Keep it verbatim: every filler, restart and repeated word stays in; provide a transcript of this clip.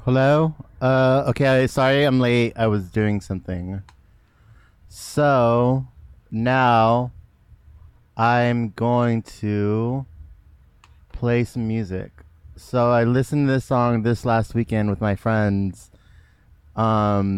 Hello? Uh, okay, sorry I'm late. I was doing something. So, now I'm going to play some music. So, I listened to this song this last weekend with my friends. Um,